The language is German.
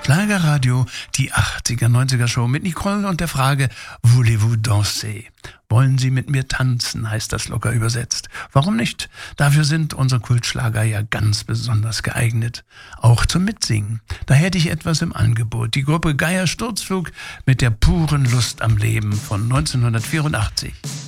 Schlagerradio, die 80er-90er Show mit Nicole und der Frage Voulez-vous danser? Wollen Sie mit mir tanzen, heißt das locker übersetzt. Warum nicht? Dafür sind unsere Kultschlager ja ganz besonders geeignet. Auch zum Mitsingen. Da hätte ich etwas im Angebot. Die Gruppe Geier Sturzflug mit der puren Lust am Leben von 1984.